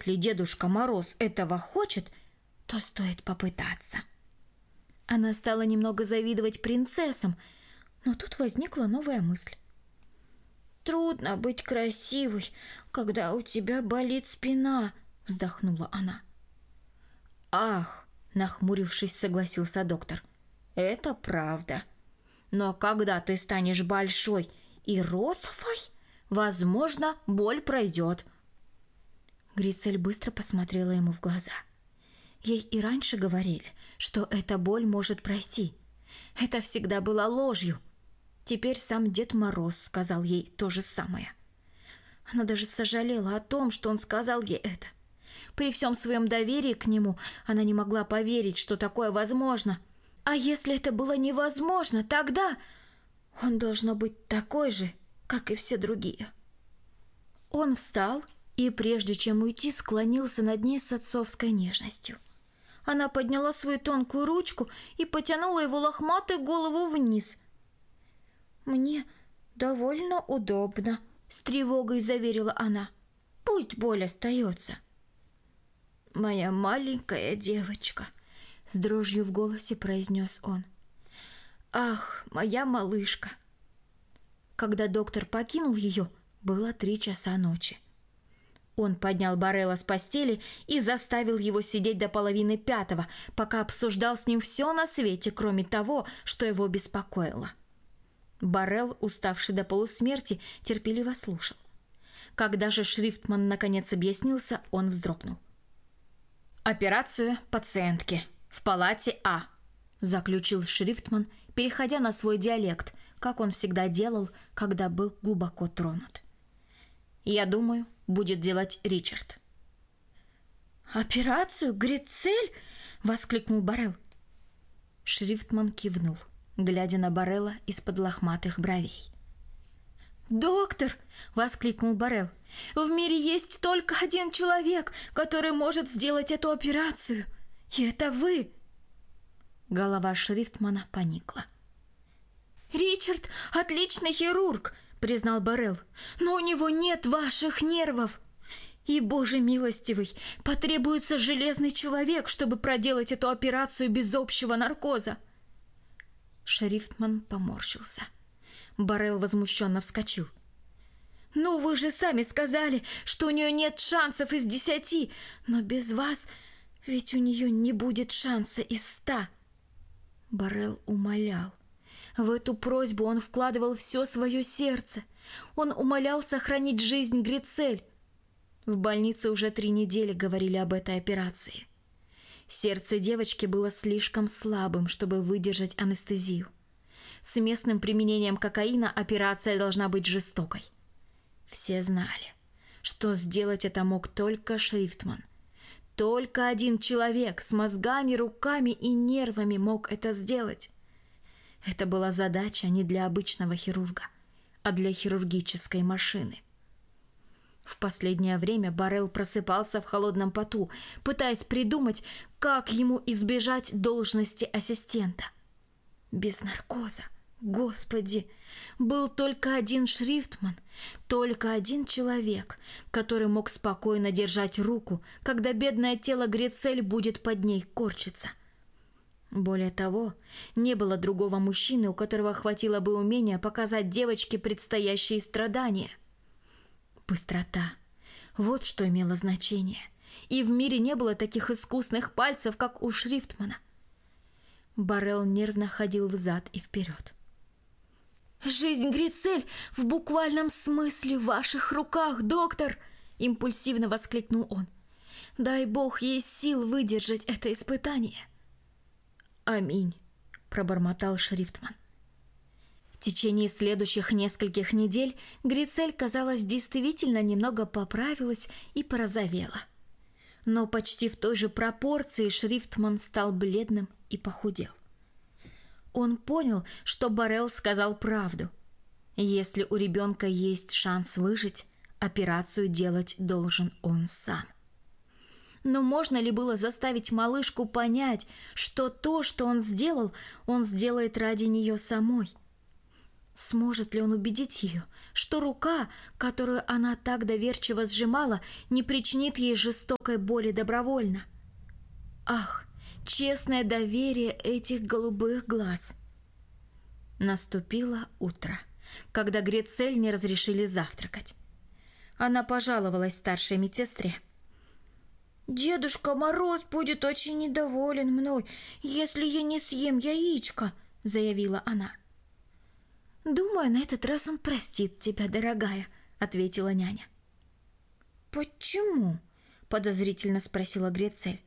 если Дедушка Мороз этого хочет, то стоит попытаться. Она стала немного завидовать принцессам, но тут возникла новая мысль. «Трудно быть красивой, когда у тебя болит спина», — вздохнула она. «Ах!» — нахмурившись, согласился доктор. «Это правда. Но когда ты станешь большой и розовой, возможно, боль пройдет». Грицель быстро посмотрела ему в глаза. Ей и раньше говорили, что эта боль может пройти. Это всегда была ложью. Теперь сам Дед Мороз сказал ей то же самое. Она даже сожалела о том, что он сказал ей это. При всем своем доверии к нему она не могла поверить, что такое возможно. А если это было невозможно, тогда он должно быть такой же, как и все другие. Он встал и, прежде чем уйти, склонился над ней с отцовской нежностью. Она подняла свою тонкую ручку и потянула его лохматую голову вниз. «Мне довольно удобно», — с тревогой заверила она. «Пусть боль остается». «Моя маленькая девочка», — с дрожью в голосе произнес он. «Ах, моя малышка». Когда доктор покинул ее, было 3 часа ночи. Он поднял Боррелла с постели и заставил его сидеть до 4:30, пока обсуждал с ним все на свете, кроме того, что его беспокоило. Боррелл, уставший до полусмерти, терпеливо слушал. Когда же Шрифтман наконец объяснился, он вздрогнул. «Операцию пациентки в палате А», – заключил Шрифтман, переходя на свой диалект, как он всегда делал, когда был глубоко тронут. «Я думаю, будет делать Ричард». «Операцию, Грицель?» – воскликнул Боррелл. Шрифтман кивнул, глядя на Боррелла из-под лохматых бровей. «Доктор!» – воскликнул Боррелл. «В мире есть только один человек, который может сделать эту операцию, и это вы!» Голова Шрифтмана поникла. «Ричард – отличный хирург!» – признал Боррелл. «Но у него нет ваших нервов. И, Боже милостивый, потребуется железный человек, чтобы проделать эту операцию без общего наркоза». Шрифтман поморщился. Боррелл возмущенно вскочил. «Ну, вы же сами сказали, что у нее нет шансов из 10, но без вас ведь у нее не будет шанса из 100». Боррелл умолял. В эту просьбу он вкладывал все свое сердце. Он умолял сохранить жизнь Грицель. В больнице уже 3 недели говорили об этой операции. Сердце девочки было слишком слабым, чтобы выдержать анестезию. С местным применением кокаина операция должна быть жестокой. Все знали, что сделать это мог только Шрифтман. Только один человек с мозгами, руками и нервами мог это сделать. Это была задача не для обычного хирурга, а для хирургической машины. В последнее время Боррелл просыпался в холодном поту, пытаясь придумать, как ему избежать должности ассистента. Без наркоза, Господи, был только один Шрифтман, только один человек, который мог спокойно держать руку, когда бедное тело Грицель будет под ней корчиться. Более того, не было другого мужчины, у которого хватило бы умения показать девочке предстоящие страдания. Быстрота. Вот что имело значение. И в мире не было таких искусных пальцев, как у Шрифтмана. Боррелл нервно ходил взад и вперед. «Жизнь Грицель в буквальном смысле в ваших руках, доктор!» – импульсивно воскликнул он. «Дай Бог ей сил выдержать это испытание!» «Аминь», – пробормотал Шрифтман. В течение следующих нескольких недель Грицель, казалось, действительно немного поправилась и порозовела. Но почти в той же пропорции Шрифтман стал бледным и похудел. Он понял, что Боррелл сказал правду. Если у ребенка есть шанс выжить, операцию делать должен он сам. Но можно ли было заставить малышку понять, что то, что он сделает ради нее самой? Сможет ли он убедить ее, что рука, которую она так доверчиво сжимала, не причинит ей жестокой боли добровольно? Ах, честное доверие этих голубых глаз! Наступило утро, когда Грицель не разрешили завтракать. Она пожаловалась старшей медсестре. «Дедушка Мороз будет очень недоволен мной, если я не съем яичко», — заявила она. «Думаю, на этот раз он простит тебя, дорогая», — ответила няня. «Почему?» — подозрительно спросила Грицель.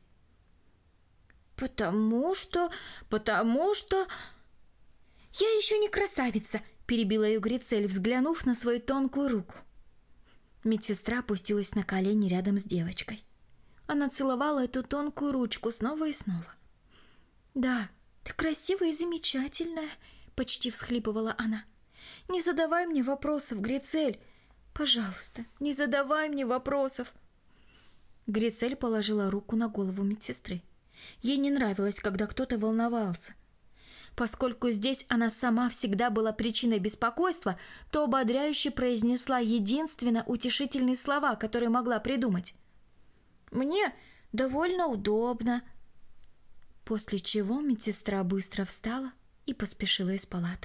«Потому что... «Я еще не красавица», — перебила ее Грицель, взглянув на свою тонкую руку. Медсестра опустилась на колени рядом с девочкой. Она целовала эту тонкую ручку снова и снова. «Да, ты красивая и замечательная», — почти всхлипывала она. «Не задавай мне вопросов, Грицель. Пожалуйста, не задавай мне вопросов». Грицель положила руку на голову медсестры. Ей не нравилось, когда кто-то волновался. Поскольку здесь она сама всегда была причиной беспокойства, то ободряюще произнесла единственно утешительные слова, которые могла придумать. «Мне довольно удобно». После чего медсестра быстро встала и поспешила из палаты.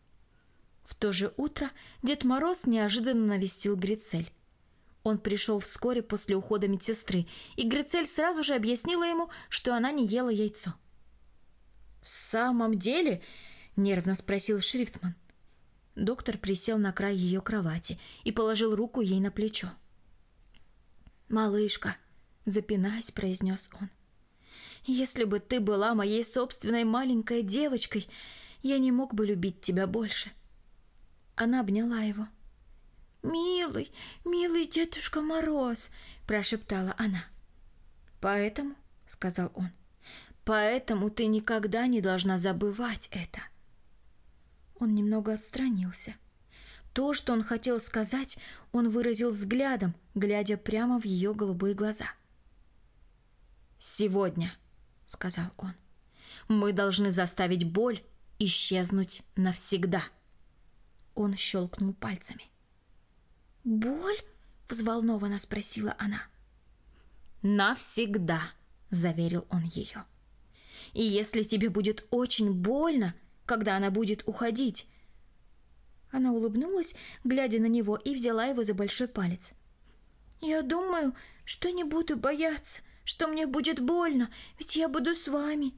В то же утро Дед Мороз неожиданно навестил Грицель. Он пришел вскоре после ухода медсестры, и Грицель сразу же объяснила ему, что она не ела яйцо. «В самом деле?» — нервно спросил Шрифтман. Доктор присел на край ее кровати и положил руку ей на плечо. «Малышка», — запинаясь, произнес он, — «если бы ты была моей собственной маленькой девочкой, я не мог бы любить тебя больше». Она обняла его. «Милый, милый Дедушка Мороз», — прошептала она. «Поэтому», — сказал он, — «поэтому ты никогда не должна забывать это». Он немного отстранился. То, что он хотел сказать, он выразил взглядом, глядя прямо в ее голубые глаза. «Сегодня», — сказал он, — «мы должны заставить боль исчезнуть навсегда». Он щелкнул пальцами. «Боль?» — взволнованно спросила она. «Навсегда», — заверил он ее. «И если тебе будет очень больно, когда она будет уходить...» Она улыбнулась, глядя на него, и взяла его за большой палец. «Я думаю, что не буду бояться, что мне будет больно, ведь я буду с вами».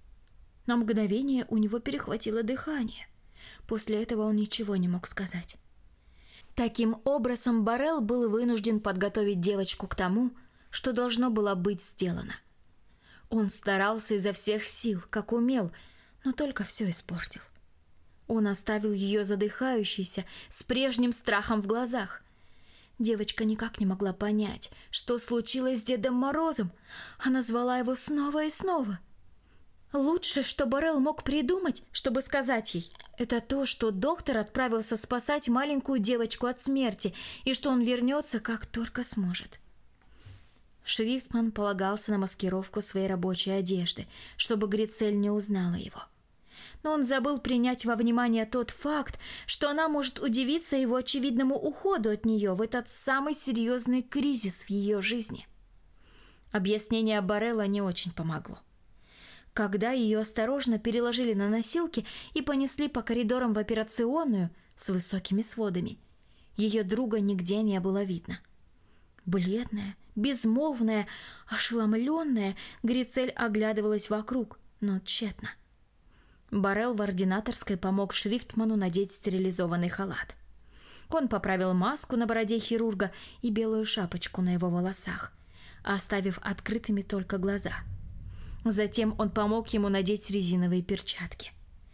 На мгновение у него перехватило дыхание. После этого он ничего не мог сказать. Таким образом, Боррелл был вынужден подготовить девочку к тому, что должно было быть сделано. Он старался изо всех сил, как умел, но только все испортил. Он оставил ее задыхающейся, с прежним страхом в глазах. Девочка никак не могла понять, что случилось с Дедом Морозом. Она звала его снова и снова. Лучшее, что Боррелл мог придумать, чтобы сказать ей, это то, что доктор отправился спасать маленькую девочку от смерти и что он вернется, как только сможет. Шрифтман полагался на маскировку своей рабочей одежды, чтобы Грицель не узнала его. Но он забыл принять во внимание тот факт, что она может удивиться его очевидному уходу от нее в этот самый серьезный кризис в ее жизни. Объяснение Боррелла не очень помогло. Когда ее осторожно переложили на носилки и понесли по коридорам в операционную с высокими сводами, ее друга нигде не было видно. Бледная, безмолвная, ошеломленная, Грицель оглядывалась вокруг, но тщетно. Боррелл в ординаторской помог Шрифтману надеть стерилизованный халат. Он поправил маску на бороде хирурга и белую шапочку на его волосах, оставив открытыми только глаза. Затем он помог ему надеть резиновые перчатки.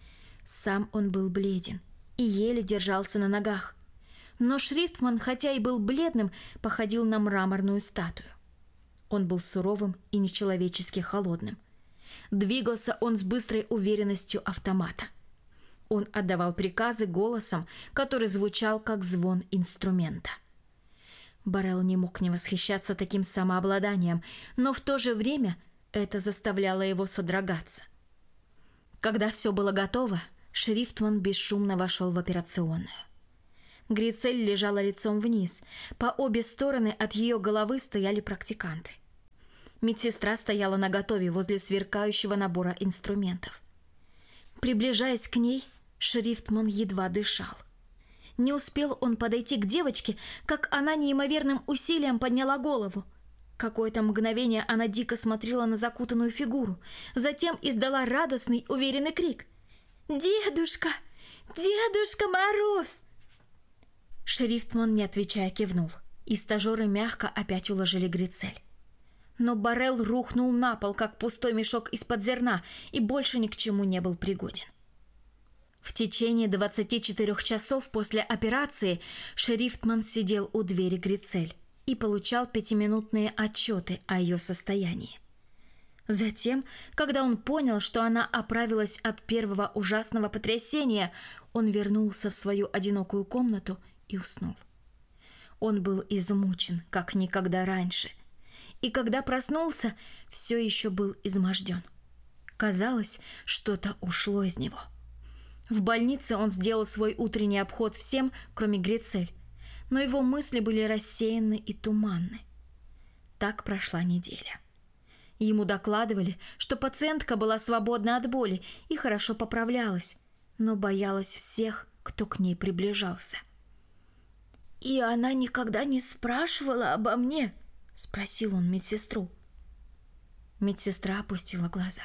Сам он был бледен и еле держался на ногах. Но Шрифтман, хотя и был бледным, походил на мраморную статую. Он был суровым и нечеловечески холодным. Двигался он с быстрой уверенностью автомата. Он отдавал приказы голосом, который звучал как звон инструмента. Боррелл не мог не восхищаться таким самообладанием, но в то же время это заставляло его содрогаться. Когда все было готово, Шрифтман бесшумно вошел в операционную. Грицель лежала лицом вниз. По обе стороны от ее головы стояли практиканты. Медсестра стояла наготове возле сверкающего набора инструментов. Приближаясь к ней, Шрифтман едва дышал. Не успел он подойти к девочке, как она неимоверным усилием подняла голову. Какое-то мгновение она дико смотрела на закутанную фигуру, затем издала радостный, уверенный крик. «Дедушка! Дедушка Мороз!» Шрифтман, не отвечая, кивнул, и стажеры мягко опять уложили Грицель. Но Боррелл рухнул на пол, как пустой мешок из-под зерна, и больше ни к чему не был пригоден. В течение 24 часов после операции Шрифтман сидел у двери Грицель и получал 5-минутные отчеты о ее состоянии. Затем, когда он понял, что она оправилась от первого ужасного потрясения, он вернулся в свою одинокую комнату и уснул. Он был измучен, как никогда раньше, и когда проснулся, все еще был изможден. Казалось, что-то ушло из него. В больнице он сделал свой утренний обход всем, кроме Грицель, но его мысли были рассеяны и туманны. Так прошла неделя. Ему докладывали, что пациентка была свободна от боли и хорошо поправлялась, но боялась всех, кто к ней приближался. «И она никогда не спрашивала обо мне?» — спросил он медсестру. Медсестра опустила глаза.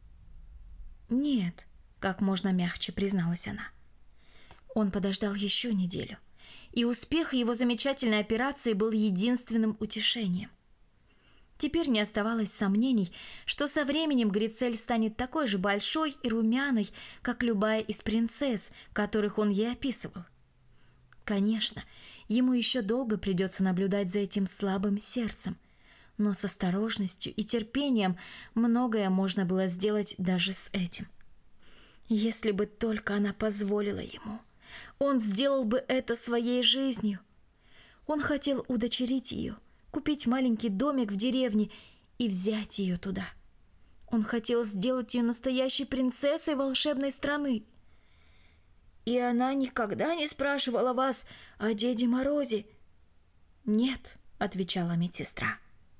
«Нет», — как можно мягче призналась она. Он подождал еще неделю, и успех его замечательной операции был единственным утешением. Теперь не оставалось сомнений, что со временем Грицель станет такой же большой и румяной, как любая из принцесс, которых он ей описывал. Конечно, ему еще долго придется наблюдать за этим слабым сердцем, но с осторожностью и терпением многое можно было сделать даже с этим. Если бы только она позволила ему, он сделал бы это своей жизнью. Он хотел удочерить ее, купить маленький домик в деревне и взять ее туда. Он хотел сделать ее настоящей принцессой волшебной страны. «И она никогда не спрашивала вас о Деде Морозе?» «Нет», — отвечала медсестра.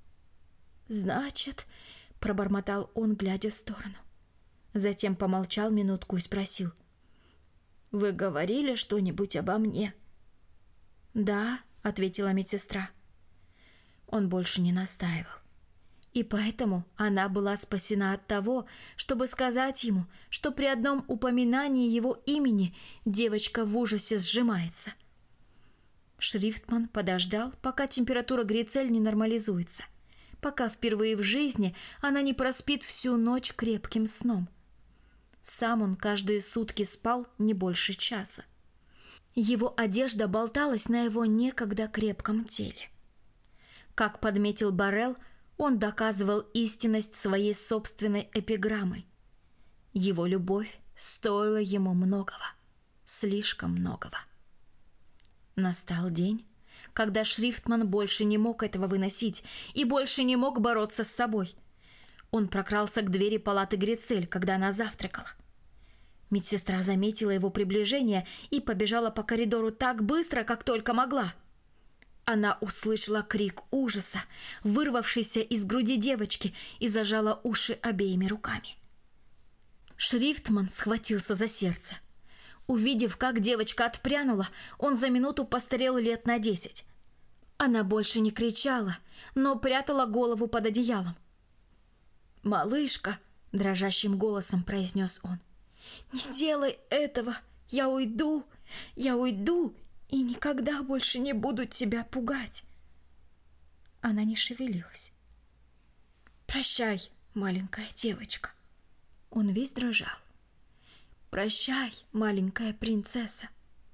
«Значит», — пробормотал он, глядя в сторону. Затем помолчал минутку и спросил. «Вы говорили что-нибудь обо мне?» «Да», — ответила медсестра. Он больше не настаивал. И поэтому она была спасена от того, чтобы сказать ему, что при одном упоминании его имени девочка в ужасе сжимается. Шрифтман подождал, пока температура Грицель не нормализуется, пока впервые в жизни она не проспит всю ночь крепким сном. Сам он каждые сутки спал не больше часа. Его одежда болталась на его некогда крепком теле. Как подметил Боррелл, он доказывал истинность своей собственной эпиграммы. Его любовь стоила ему многого, слишком многого. Настал день, когда Шрифтман больше не мог этого выносить и больше не мог бороться с собой. Он прокрался к двери палаты Грицель, когда она завтракала. Медсестра заметила его приближение и побежала по коридору так быстро, как только могла. Она услышала крик ужаса, вырвавшийся из груди девочки, и зажала уши обеими руками. Шрифтман схватился за сердце. Увидев, как девочка отпрянула, он за минуту постарел лет на 10. Она больше не кричала, но прятала голову под одеялом. «Малышка», — дрожащим голосом произнес он, — «не делай этого, я уйду, и никогда больше не буду тебя пугать». Она не шевелилась. «Прощай, маленькая девочка». Он весь дрожал. «Прощай, маленькая принцесса».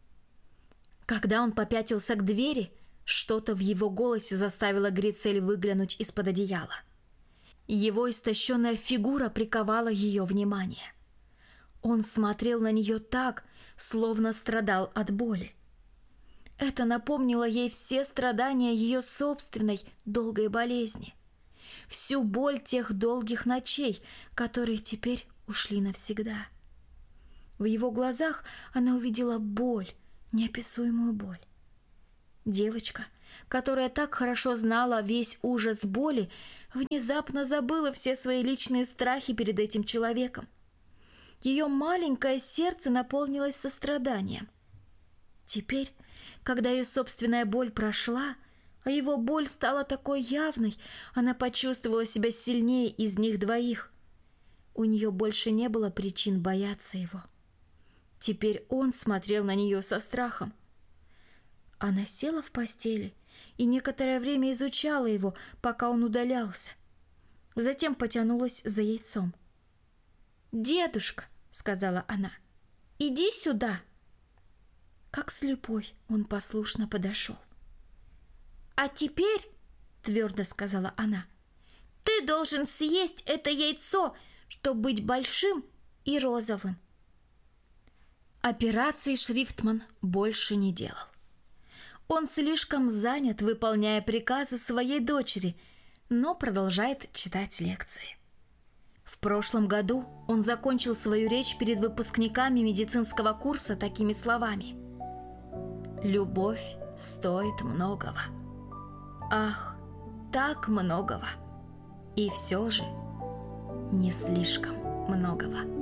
Когда он попятился к двери, что-то в его голосе заставило Грицель выглянуть из-под одеяла. Его истощенная фигура приковала ее внимание. Он смотрел на нее так, словно страдал от боли. Это напомнило ей все страдания ее собственной долгой болезни, всю боль тех долгих ночей, которые теперь ушли навсегда. В его глазах она увидела боль, неописуемую боль. Девочка, которая так хорошо знала весь ужас боли, внезапно забыла все свои личные страхи перед этим человеком. Ее маленькое сердце наполнилось состраданием. Теперь, когда ее собственная боль прошла, а его боль стала такой явной, она почувствовала себя сильнее из них двоих. У нее больше не было причин бояться его. Теперь он смотрел на нее со страхом. Она села в постели и некоторое время изучала его, пока он удалялся. Затем потянулась за яйцом. «Дедушка», — сказала она, — «иди сюда». Как слепой, он послушно подошел. «А теперь, — твердо сказала она, — ты должен съесть это яйцо, чтобы быть большим и розовым». Операции Шрифтман больше не делал. Он слишком занят, выполняя приказы своей дочери, но продолжает читать лекции. В прошлом году он закончил свою речь перед выпускниками медицинского курса такими словами: «Любовь стоит многого. Ах, так многого. И все же не слишком многого».